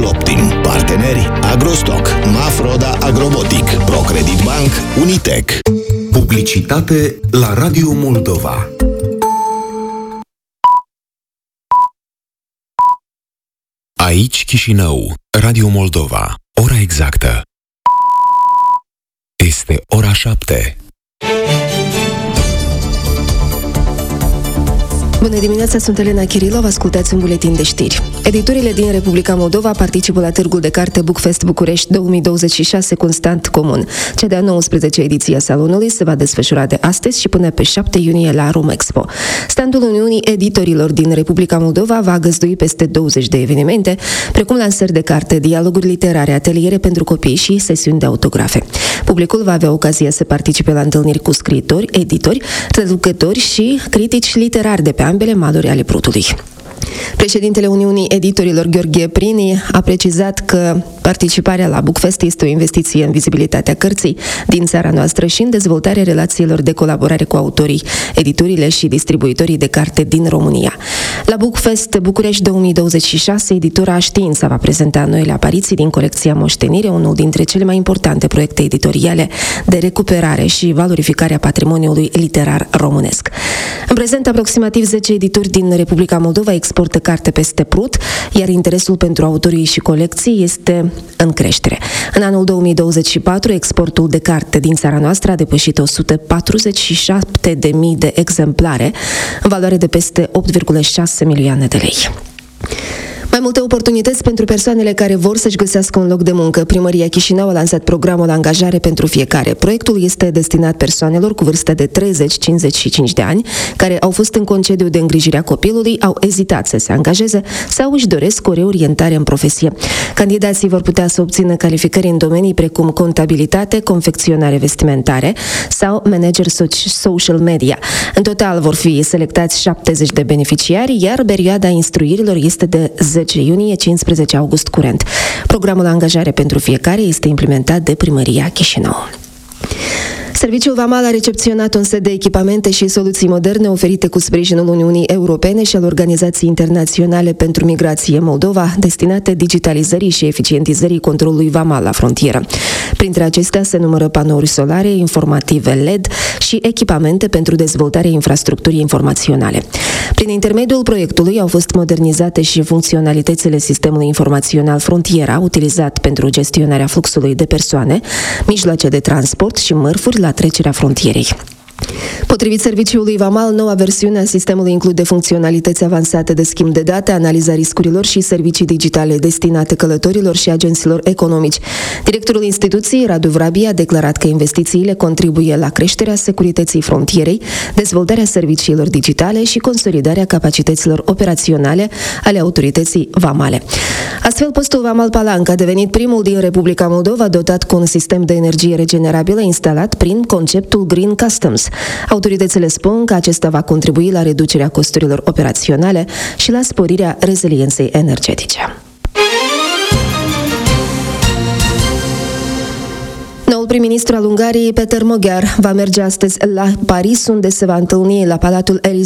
Institutul Optim, parteneri Agrostock, Mafroda Agrobotic, Procredit Bank, Unitec. Publicitate la Radio Moldova. Aici Chișinău, Radio Moldova. Ora exactă este ora 7. Bună dimineața, sunt Elena Chirilov, ascultați un buletin de știri. Editurile din Republica Moldova participă la Târgul de Carte Bookfest București 2026 cu un stand comun. Cea de-a 19-a ediție a salonului se va desfășura de astăzi și până pe 7 iunie la Romexpo. Standul Uniunii Editorilor din Republica Moldova va găzdui peste 20 de evenimente, precum lansări de carte, dialoguri literare, ateliere pentru copii și sesiuni de autografe. Publicul va avea ocazia să participe la întâlniri cu scriitori, editori, traducători și critici literari de pe ambele maluri ale Prutului. Președintele Uniunii Editorilor, Gheorghe Prini, a precizat că participarea la Bookfest este o investiție în vizibilitatea cărții din țara noastră și în dezvoltarea relațiilor de colaborare cu autorii, editurile și distribuitorii de carte din România. La Bookfest București 2026, editura Știința va prezenta noile apariții din colecția Moștenire, unul dintre cele mai importante proiecte editoriale de recuperare și valorificare a patrimoniului literar românesc. În prezent, aproximativ 10 edituri din Republica Moldova exportă carte peste Prut, iar interesul pentru autorii și colecții este în creștere. În anul 2024, exportul de carte din țara noastră a depășit 147.000 de exemplare, în valoare de peste 8,6 milioane de lei. Mai multe oportunități pentru persoanele care vor să-și găsească un loc de muncă. Primăria Chișinău a lansat programul Angajare pentru fiecare. Proiectul este destinat persoanelor cu vârstă de 30-55 de ani, care au fost în concediu de îngrijire a copilului, au ezitat să se angajeze sau își doresc o reorientare în profesie. Candidații vor putea să obțină calificări în domenii precum contabilitate, confecționare vestimentare sau manager social media. În total vor fi selectați 70 de beneficiari, iar perioada instruirilor este de 10 iunie, 15 august curent. Programul Angajare pentru fiecare este implementat de Primăria Chișinău. Serviciul Vamal a recepționat un set de echipamente și soluții moderne oferite cu sprijinul Uniunii Europene și al Organizației Internaționale pentru Migrație Moldova, destinate digitalizării și eficientizării controlului vamal la frontieră. Printre acestea se numără panouri solare, informative LED și echipamente pentru dezvoltarea infrastructurii informaționale. Prin intermediul proiectului au fost modernizate și funcționalitățile sistemului informațional Frontiera, utilizat pentru gestionarea fluxului de persoane, mijloace de transport și mărfuri la trecerea frontierei. Potrivit serviciului Vamal, noua versiune a sistemului include funcționalități avansate de schimb de date, analiza riscurilor și servicii digitale destinate călătorilor și agenților economici. Directorul instituției, Radu Vrabie, a declarat că investițiile contribuie la creșterea securității frontierei, dezvoltarea serviciilor digitale și consolidarea capacităților operaționale ale autorității vamale. Astfel, postul Vamal Palanca a devenit primul din Republica Moldova dotat cu un sistem de energie regenerabilă instalat prin conceptul Green Customs. Autoritățile spun că acesta va contribui la reducerea costurilor operaționale și la sporirea rezilienței energetice. Noul prim-ministru al Ungariei, Peter Magyar, va merge astăzi la Paris, unde se va întâlni la Palatul Élysée